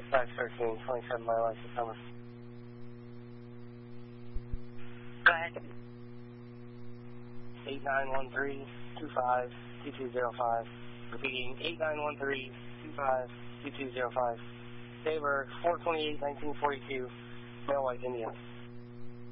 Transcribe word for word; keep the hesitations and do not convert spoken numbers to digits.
five thirteen, twenty-seven mile license number. Go ahead. eight nine one three, two five, two two zero five. Repeating, eight nine one three, two five, two two zero five. Favor, four twenty-eight, nineteen forty-two, male white Indian.